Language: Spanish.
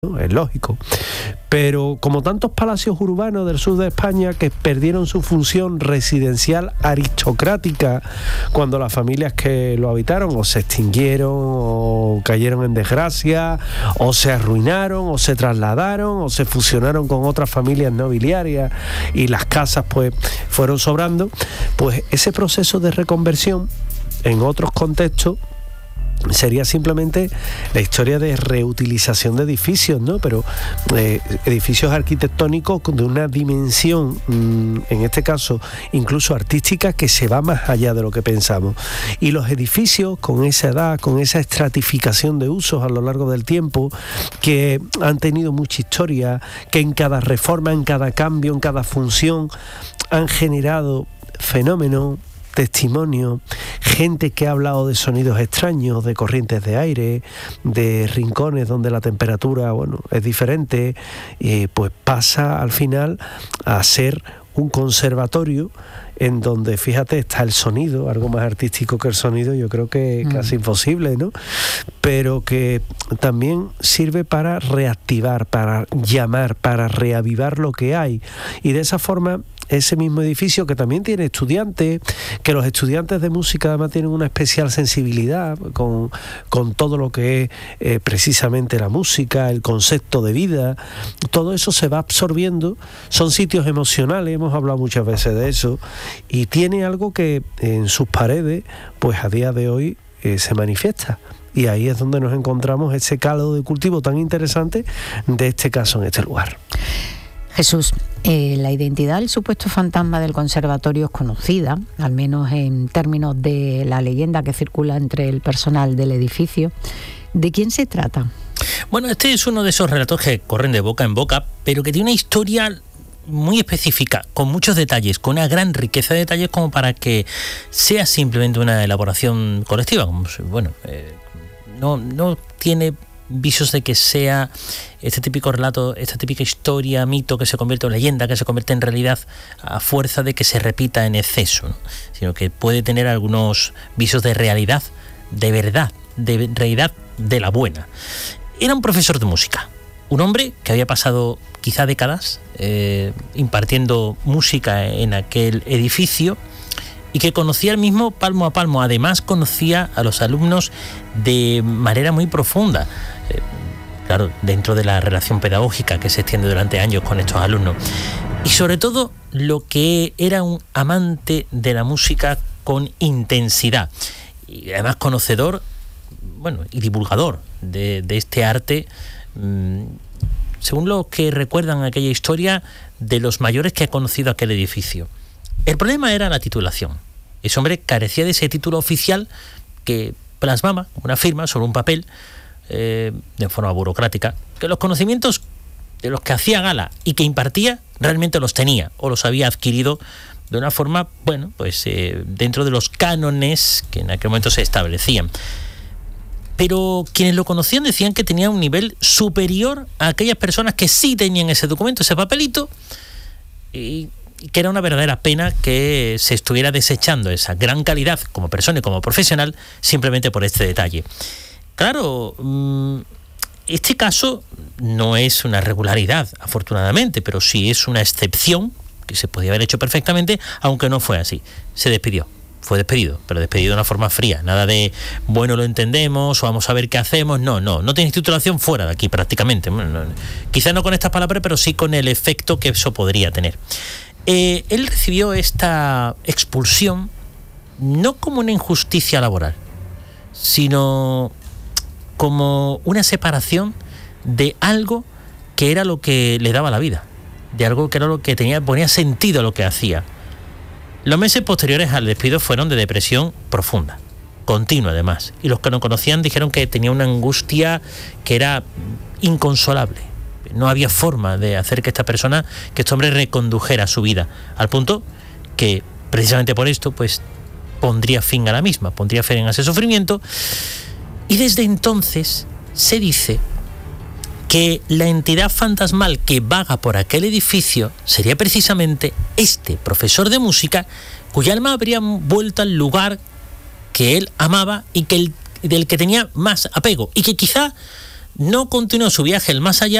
¿no? Es lógico. Pero como tantos palacios urbanos del sur de España que perdieron su función residencial aristocrática cuando las familias que lo habitaron o se extinguieron o cayeron en desgracia o se arruinaron o se trasladaron o se fusionaron con otras familias nobiliarias y las casas pues fueron sobrando, pues ese proceso de reconversión en otros contextos sería simplemente la historia de reutilización de edificios, ¿no? Pero edificios arquitectónicos de una dimensión, en este caso incluso artística, que se va más allá de lo que pensamos. Y los edificios con esa edad, con esa estratificación de usos a lo largo del tiempo, que han tenido mucha historia, que en cada reforma, en cada cambio, en cada función han generado fenómenos, testimonio, gente que ha hablado de sonidos extraños, de corrientes de aire, de rincones donde la temperatura, es diferente, pues pasa al final a ser un conservatorio en donde, fíjate, está el sonido, algo más artístico que el sonido, yo creo que casi imposible, ¿no? Pero que también sirve para reactivar, para llamar, para reavivar lo que hay. Y de esa forma, ese mismo edificio que también tiene estudiantes, que los estudiantes de música además tienen una especial sensibilidad con todo lo que es precisamente la música, el concepto de vida, todo eso se va absorbiendo, son sitios emocionales, hemos hablado muchas veces de eso, y tiene algo que en sus paredes, pues a día de hoy se manifiesta. Y ahí es donde nos encontramos ese caldo de cultivo tan interesante de este caso en este lugar. Jesús, la identidad del supuesto fantasma del conservatorio es conocida, al menos en términos de la leyenda que circula entre el personal del edificio. ¿De quién se trata? Bueno, este es uno de esos relatos que corren de boca en boca, pero que tiene una historia muy específica, con muchos detalles, con una gran riqueza de detalles como para que sea simplemente una elaboración colectiva. No tiene visos de que sea este típico relato, esta típica historia, mito que se convierte en leyenda, que se convierte en realidad a fuerza de que se repita en exceso, ¿no? Sino que puede tener algunos visos de realidad, de verdad, de realidad de la buena. Era un profesor de música, un hombre que había pasado quizá décadas impartiendo música en aquel edificio y que conocía el mismo palmo a palmo. Además, conocía a los alumnos de manera muy profunda. Claro, dentro de la relación pedagógica que se extiende durante años con estos alumnos. Y sobre todo, lo que era un amante de la música con intensidad. Y además conocedor, y divulgador de este arte, según lo que recuerdan aquella historia, de los mayores que ha conocido aquel edificio. El problema era la titulación. Ese hombre carecía de ese título oficial que plasmaba una firma sobre un papel de forma burocrática, que los conocimientos de los que hacía gala y que impartía realmente los tenía o los había adquirido de una forma, dentro de los cánones que en aquel momento se establecían. Pero quienes lo conocían decían que tenía un nivel superior a aquellas personas que sí tenían ese documento, ese papelito, y que era una verdadera pena que se estuviera desechando esa gran calidad como persona y como profesional simplemente por este detalle. Claro, este caso no es una regularidad, afortunadamente, pero sí es una excepción que se podía haber hecho perfectamente, aunque no fue así. Se despidió. Fue despedido, pero despedido de una forma fría. Nada de, lo entendemos, o vamos a ver qué hacemos. No tienes titulación, fuera de aquí prácticamente. Quizá no con estas palabras, pero sí con el efecto que eso podría tener. Él recibió esta expulsión no como una injusticia laboral, sino como una separación de algo que era lo que le daba la vida, de algo que era lo que ponía sentido a lo que hacía. Los meses posteriores al despido fueron de depresión profunda, continua además, y los que no conocían dijeron que tenía una angustia que era inconsolable. No había forma de hacer que este hombre recondujera su vida, al punto que precisamente por esto pondría fin a la misma, pondría fin a ese sufrimiento. Y desde entonces se dice que la entidad fantasmal que vaga por aquel edificio sería precisamente este profesor de música, cuya alma habría vuelto al lugar que él amaba y del que tenía más apego, y que quizá no continuó su viaje el más allá